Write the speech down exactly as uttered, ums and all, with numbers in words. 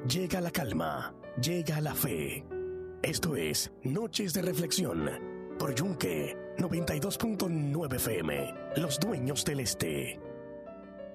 llega la calma, llega la fe. Esto es Noches de Reflexión por Yunque noventa y dos punto nueve F M, Los Dueños del Este.